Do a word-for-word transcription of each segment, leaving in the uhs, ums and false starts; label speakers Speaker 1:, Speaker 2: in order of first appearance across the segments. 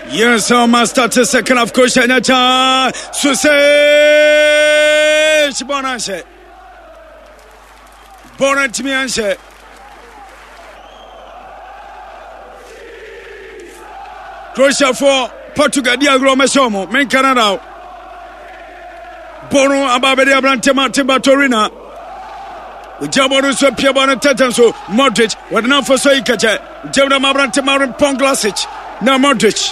Speaker 1: Yes, so must start the second of course. Nacha Susage Bonanche Bonantimianche Croatia for Portugal Diagro Mesomo, Men Canada Bono Ababede Abrantema Timba Torina Jabonu so Piabana Tatanso Modric, what now for so Ikache, Jabra Abrantema Ponglasic, now Modric.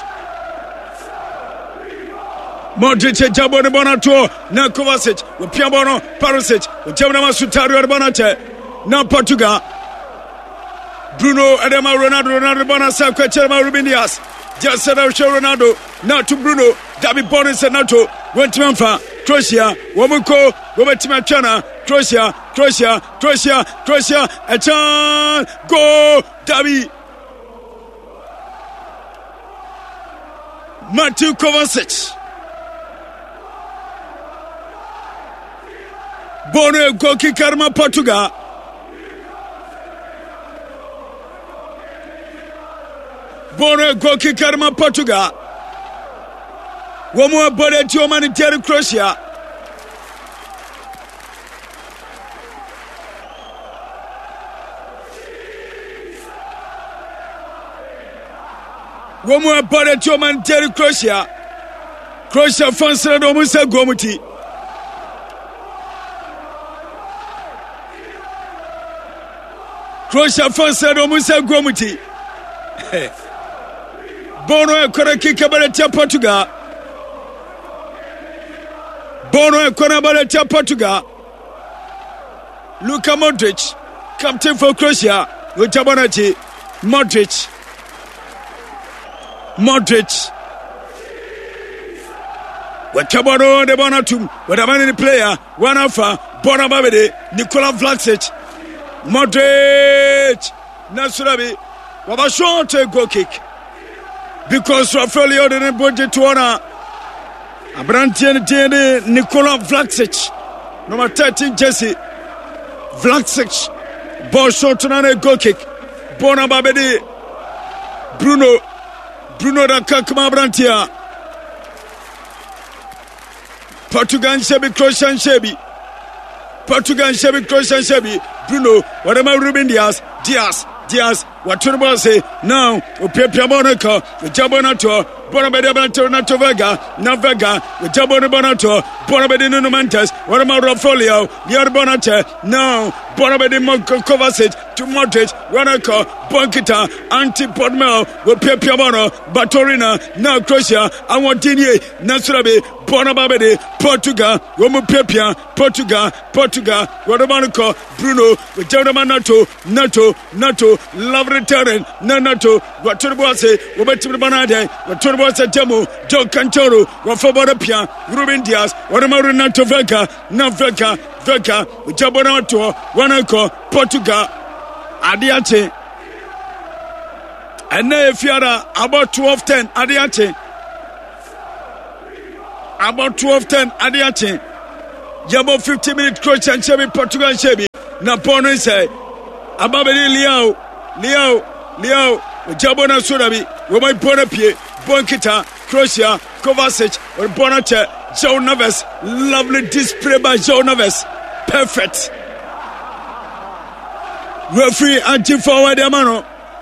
Speaker 1: Modric Jaboni Bonato, now Kovacic, with Piabono, Parasic, with Jabana Sutario Bonate, now Portugal. Bruno Adama Ronaldo, Ronaldo Bonasa, Quechema Rubinias, just said out Ronaldo, now to Bruno, David Bonis and Nato, went to Manfa, Croatia, Womuko, Robertima Chana, Croatia, Croatia, Croatia, Croatia, a chance, go, David. Matthew Kovacic. Bono Goki Karma Portugal. Bono Goki Karma Portugal. One more body to humanitarian Croatia. One more body to humanitarian Croatia. Croatia fans are almost a gomuti. Croatia fans are almost a gomuti. Bono e kora kika baletia Portugal. Bono e kora baletia Portugal. Luka Modric, captain for Croatia. Utabanachi, Modric. Modric. Watabano de Bonatum, what a man player, one alpha, Bonababede, Nikola Vlasic. Modric. Nasurabi. Wabashonte goal kick. Because Rafael didn't put it to honor. Abrantian Tiene Nikola Vlasic. Number thirteen Jesse Vlasic. Ball shot on a goal kick. Bona Babedi. Bruno. Bruno da Kakma Brantia. Portugal Shebi Croatian Shebi. Portugal Shebi Croatian Shebi. Bruno. Whatever Ruben Diaz. Diaz. Diaz, what Turbo say now, Upia Monaco, the Jabonato, Bonabede Nato Vega, Navega, the Jabonabonato, Bonabede Numantes, what about Rafolio, the other Bonate, now, Bonabede Monco Kovacic, to Modric, Wanako, Bonkita, Anti Podmel, with Piamono, Batorina, now Croatia, I want Didier, Nasurabi, Bonababede, Portugal, Romu Pepia, Portugal, Portugal, Rodomanico, Bruno, with Jodamanato, Nato, Nato, Love Return, Nanato, Waturboase, Roberto Banade, Waturboase Demo, Joe Cantoro, Rafaborapia, Ruben Diaz, Wadamaru Nato Vega, Navega, Vega, Jabonato, Wanako, Portugal, Adiate. And now if you are about twelve ten, Adiate. About twelve ten, Adiate. Jabo fifty minute Croatian Chevy, Portugal Chevy. Napono say, Ababeli Liao, Liao, Liao, Jabona Surabi, Romai Bonapie, Bonkita, Croatia, Kovacic, or Bonate, Joe Neves. Lovely display by Joe Neves. Perfect. Referee anti-forward Amano.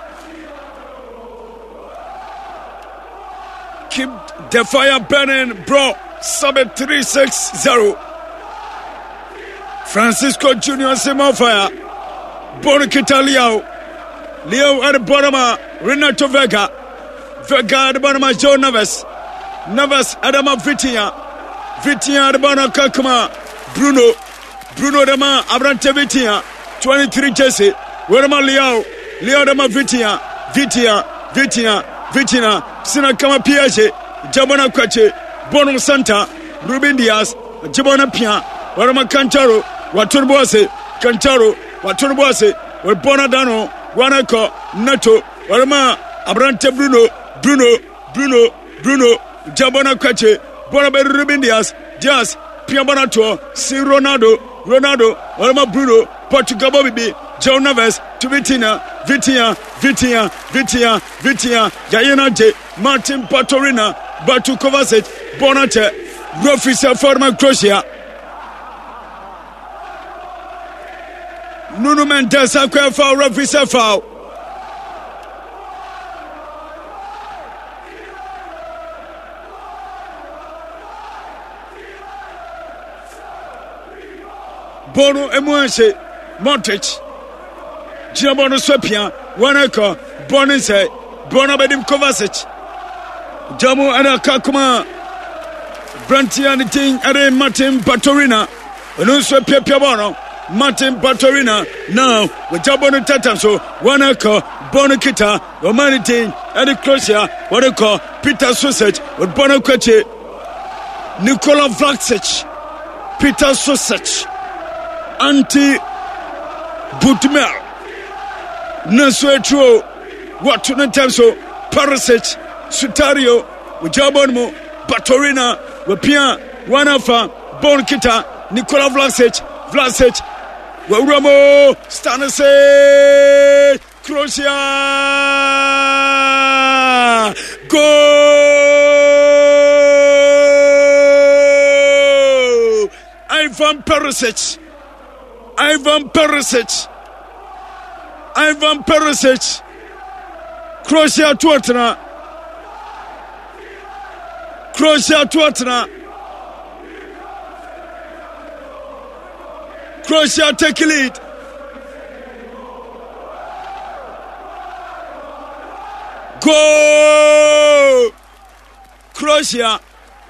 Speaker 1: Keep the fire burning, bro. Summit three six zero. Francisco Junior Simon Fire. Bonakita Leo. Leo at the bottom. Renato Vega. Vega at the bottom. Joe Neves. Neves Adama Vitinha. Vitinha at the bottom. Kakuma. Bruno. Bruno Dama Abrante Vitinha. twenty-three Jesse. Wedama Leo. Leo Dama Vitinha. Vitinha. Vitinha. Vitinha. Sinakama Piaget. Jabona Kwache. Bono Santa. Ruben Diaz. Jabona Pia. Wedama Cantaro. Waturboase. Cantaro. Waturboase. With Bonadano. Wanako. Nato. Wedama Abrante Bruno. Bruno. Bruno. Bruno. Jabona Kwache. Bonabe Ruben Diaz. Diaz. Pia Bonato. Si Ronaldo. Ronaldo, Orama Bruno, Portugal Bobby, Joe Neves, to Vitinha, Vitinha, Vitinha, Vitinha, Vitinha, Guyana J, Martin Patorina, Batu Kovacic, Bonate, Rofisa Forman Croatia. Nuno Mendes, Aqua foul, Rofisa foul. Bono Emuanse, Montage, Giabono Swepia, Wanaka, Bonise, Bonabedim Kovacic, Jamu Ana Kakuma, Brantian Ting, Ade Martin Patorina, and also Piabono, Martin Patorina, now with Jabono Tatanso, Wanaka, Bonakita, Romani Ting, Ade Croatia, Wanaka, Peter Sausage, with Bonakwache, Nikola Vlasic, Peter Sausage. Anti Butmel Naswetro Watunatamso Parasic Sutario Ujabonmo Patorina Wapia Wanafa Bonkita Nikola Vlasic Vlasic Waramo Stanise Croatia Go Ivan Parasic Ivan Perisic. Ivan Perisic. Croatia Tuatna. Croatia Tuatna. Croatia take lead. Go! Croatia.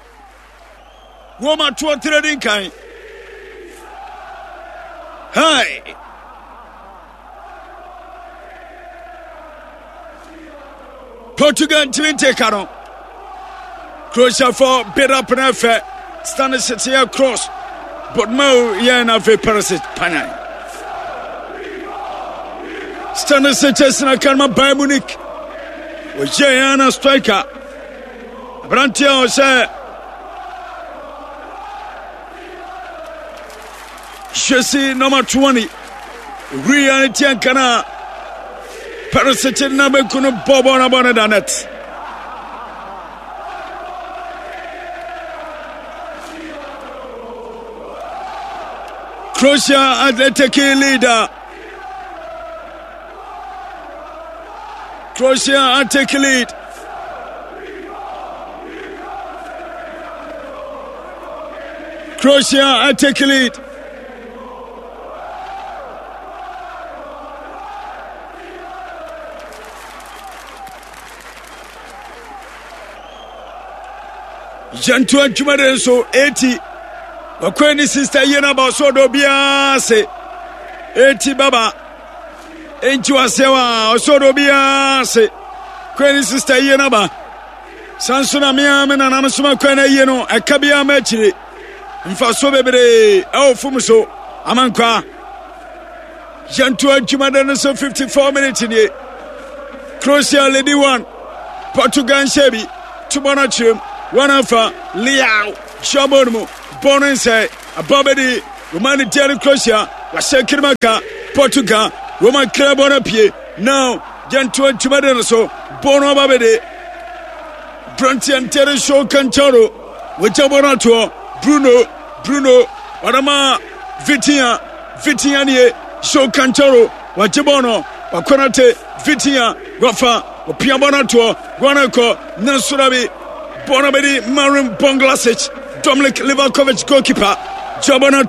Speaker 1: Roma Tuatna Dinkai. Hi. Portugal team take on. Croatia for bid up and affair. Standing city across. But Mo Yana for Parasic Panay. Standing city in a Karma by Munich. With Jayana striker. Brantia say. Chelsea number twenty. Reality and Kana. Parasitic number Kuno Bobona Bonadanet. Croatia Athletic leader. Croatia Athletic lead. Croatia Athletic lead. Jantua Jumadenso eighty. Wakweni sister Yena Basodo Biase eighty Baba Enchua Sewa Osodo Biase Kweni sister Yena Ba Sansuna Miamena Namasuma Kwena Yeno Akabia Mechiri Mfaso Bebere Ao Fumuso Amankwa Jantua Jumadenso fifty-four minutes in here. Croatia Lady one Portugal Shebi Tubonachim One alpha, Liao, Shabonmo, Bonense, Ababedi, Humanitarian Croatia, Wasekirmaka, Portugal, Roman Clabonapie, now, Jantua Chumadenoso, Bono Babedi, Brantian Terry Show Cantoro, Wichabonato, Bruno, Bruno, Adama, Vitinha, Vitinha, Show Cantoro, Wachabono, Wakonate, Vitinha, Rafa, Piabonato, Guanaco, Nasurabi. Bonabedi, Marin Bonglasic, Dominic Livakovic, goalkeeper, Jabana.